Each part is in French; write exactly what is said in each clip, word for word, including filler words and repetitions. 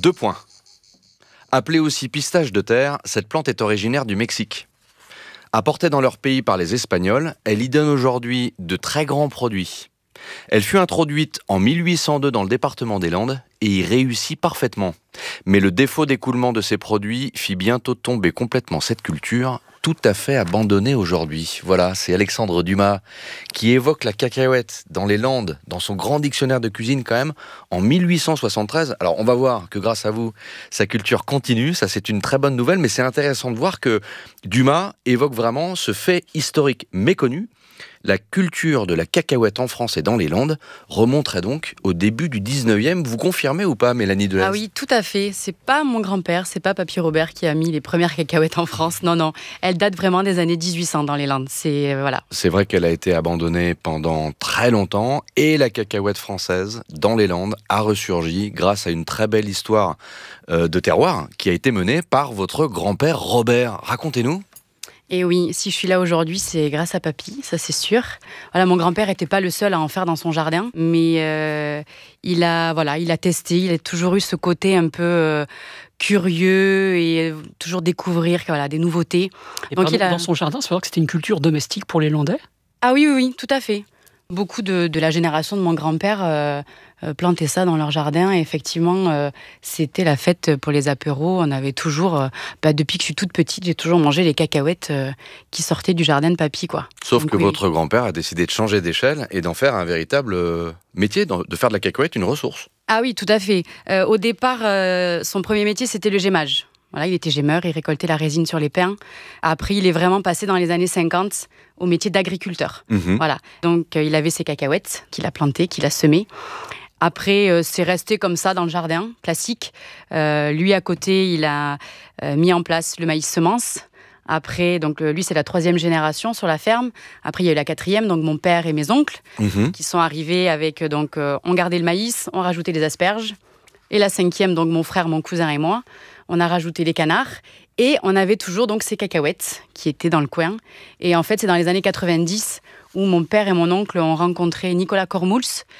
Deux points. Appelée aussi pistache de terre, cette plante est originaire du Mexique. Apportée dans leur pays par les Espagnols, elle y donne aujourd'hui de très grands produits. Elle fut introduite en mille huit cent deux dans le département des Landes et y réussit parfaitement. Mais le défaut d'écoulement de ces produits fit bientôt tomber complètement cette culture, tout à fait abandonnée aujourd'hui. Voilà, c'est Alexandre Dumas qui évoque la cacahuète dans les Landes, dans son grand dictionnaire de cuisine quand même, en mille huit cent soixante-treize. Alors on va voir que grâce à vous, sa culture continue, ça c'est une très bonne nouvelle, mais c'est intéressant de voir que Dumas évoque vraiment ce fait historique méconnu. La culture de la cacahuète en France et dans les Landes remonterait donc au début du dix-neuvième. Vous confirmez ou pas, Mélanie Delez ? Ah oui, tout à fait. C'est pas mon grand-père, c'est pas Papy Robert qui a mis les premières cacahuètes en France. Non, non. Elle date vraiment des années dix-huit cents dans les Landes. C'est, euh, voilà. C'est vrai qu'elle a été abandonnée pendant très longtemps et la cacahuète française dans les Landes a ressurgi grâce à une très belle histoire euh, de terroir qui a été menée par votre grand-père Robert. Racontez-nous. Et oui, si je suis là aujourd'hui, c'est grâce à papy, ça c'est sûr. Voilà, mon grand-père n'était pas le seul à en faire dans son jardin, mais euh, il a, voilà, il a testé, il a toujours eu ce côté un peu euh, curieux et euh, toujours découvrir, voilà, des nouveautés. Et Donc pardon, il a... dans son jardin, c'est vrai que c'était une culture domestique pour les Landais ? Ah oui, oui, oui, tout à fait. Beaucoup de, de la génération de mon grand-père euh, euh, plantaient ça dans leur jardin. Et effectivement, euh, c'était la fête pour les apéros. On avait toujours, euh, bah, depuis que je suis toute petite, j'ai toujours mangé les cacahuètes euh, qui sortaient du jardin de papy, quoi. Sauf Donc, que oui. votre grand-père a décidé de changer d'échelle et d'en faire un véritable euh, métier, de faire de la cacahuète une ressource. Ah oui, tout à fait. Euh, au départ, euh, son premier métier, c'était le gémage. Voilà, il était gémeur, il récoltait la résine sur les pins. Après, il est vraiment passé dans les années cinquante au métier d'agriculteur. Mmh. Voilà. Donc, euh, il avait ses cacahuètes qu'il a plantées, qu'il a semées. Après, euh, c'est resté comme ça dans le jardin, classique. Euh, lui, à côté, il a euh, mis en place le maïs semence. Après, donc euh, lui, c'est la troisième génération sur la ferme. Après, il y a eu la quatrième, donc mon père et mes oncles, Mmh. qui sont arrivés avec, donc, euh, on gardait le maïs, on rajoutait les asperges. Et la cinquième, donc mon frère, mon cousin et moi, on a rajouté les canards. Et on avait toujours donc ces cacahuètes qui étaient dans le coin. Et en fait, c'est dans les années quatre-vingt-dix où mon père et mon oncle ont rencontré Nicolas Cormouls,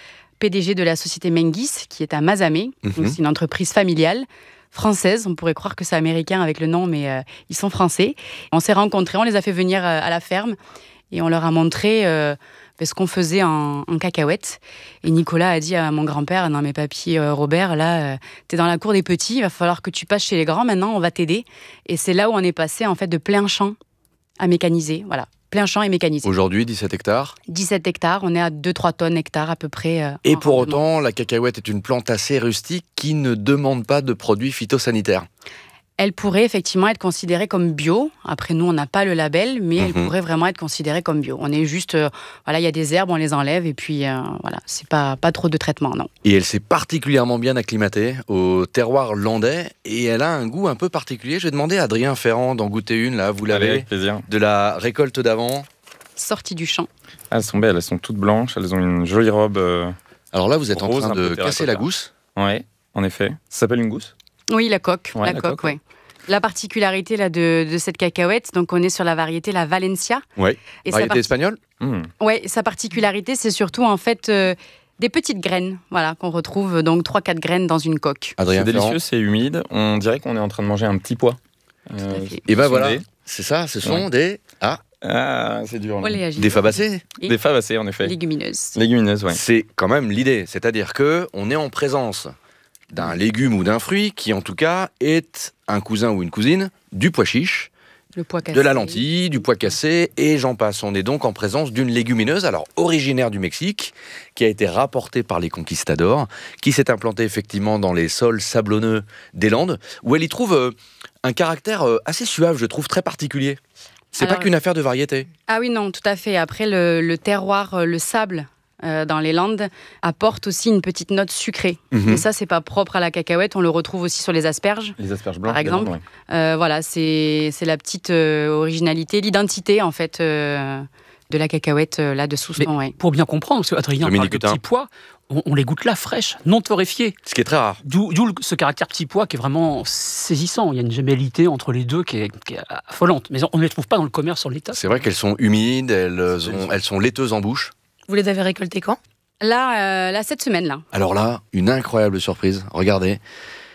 P D G de la société Mengis, qui est à Mazamet. Mmh. Donc, c'est une entreprise familiale française. On pourrait croire que c'est américain avec le nom, mais euh, ils sont français. On s'est rencontrés, on les a fait venir euh, à la ferme et on leur a montré euh, ce qu'on faisait en, en cacahuètes. Et Nicolas a dit à mon grand-père, non mais papy euh, Robert, là, euh, t'es dans la cour des petits, il va falloir que tu passes chez les grands, maintenant on va t'aider. Et c'est là où on est passé en fait de plein champ à mécaniser, voilà. Plein champ et mécanisé. Aujourd'hui, dix-sept hectares. dix-sept hectares, on est à deux à trois tonnes hectares à peu près. Euh, Et en pour rendement. autant, la cacahuète est une plante assez rustique qui ne demande pas de produits phytosanitaires. Elle pourrait effectivement être considérée comme bio. Après, nous, on n'a pas le label, mais elle Mhm. pourrait vraiment être considérée comme bio. On est juste, euh, voilà, il y a des herbes, on les enlève et puis euh, voilà, c'est pas, pas trop de traitement, non. Et elle s'est particulièrement bien acclimatée au terroir landais et elle a un goût un peu particulier. Je vais demander à Adrien Ferrand d'en goûter une, là, vous Allez, l'avez, avec plaisir. de la récolte d'avant. Sortie du champ. Ah, elles sont belles, elles sont toutes blanches, elles ont une jolie robe. Euh... Alors là, vous êtes Rose, en un train de peu casser terracotta. la gousse. Ouais, en effet. Ça s'appelle une gousse. Oui, la coque. Ouais, la, la coque, coque, ouais. La particularité là, de, de cette cacahuète, donc on est sur la variété la Valencia. Oui. Et sa Variété parti- espagnole. Mmh. Ouais, sa particularité, c'est surtout en fait euh, des petites graines, voilà, qu'on retrouve donc trois quatre graines dans une coque. Adrien C'est Ferrand. délicieux, c'est humide. On dirait qu'on est en train de manger un petit pois. Tout à fait. Et ben ce sont voilà, des- c'est ça, ce sont Ouais. des... Ah, Ah, c'est dur. là. Oléagineux. des fabacées. Et Des fabacées, en effet. légumineuses. Légumineuses, ouais. C'est quand même l'idée, c'est-à-dire que on est en présence d'un légume ou d'un fruit qui, en tout cas, est un cousin ou une cousine du pois chiche, Le pois cassé. de la lentille, du pois cassé, et j'en passe. On est donc en présence d'une légumineuse, alors originaire du Mexique, qui a été rapportée par les conquistadors, qui s'est implantée effectivement dans les sols sablonneux des Landes, où elle y trouve euh, un caractère euh, assez suave, je trouve, très particulier. C'est pas Alors- qu'une affaire de variété. Ah oui, non, tout à fait. Après, le, le terroir, euh, le sable euh, dans les Landes apporte aussi une petite note sucrée. Mhm. Et ça, c'est pas propre à la cacahuète. On le retrouve aussi sur les asperges. Les asperges blanches. Par exemple. également, ouais. Euh, voilà, c'est c'est la petite euh, originalité, l'identité en fait euh, de la cacahuète euh, là de Souston. Ouais. Pour bien comprendre, parce qu'Adrien parle Dominique de Hutin. petits pois, on, on les goûte là, fraîches, non torréfiées. Ce qui est très rare. D'où d'où le- ce caractère petit pois qui est vraiment saisissant. Il y a une gémellité entre les deux qui est, qui est affolante. Mais on ne les trouve pas dans le commerce en l'état. C'est vrai qu'elles sont humides, elles, ont- elles sont laiteuses en bouche. Vous les avez récoltés quand ? Là, euh, là, cette semaine là. Alors là, une incroyable surprise. Regardez,